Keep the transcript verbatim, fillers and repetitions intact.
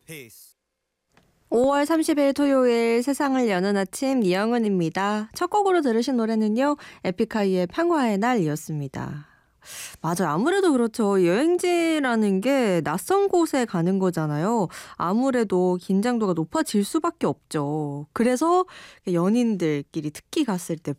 오월 삼십일 토요일 세상을 여는 아침 이영은입니다. 첫 곡으로 들으신 노래는요. 에픽하이의 평화의 날이었습니다. 맞아요. 아무래도 그렇죠. 여행지라는 게 낯선 곳에 가는 거잖아요. 아무래도 긴장도가 높아질 수밖에 없죠. 그래서 연인들끼리 특히 갔을 때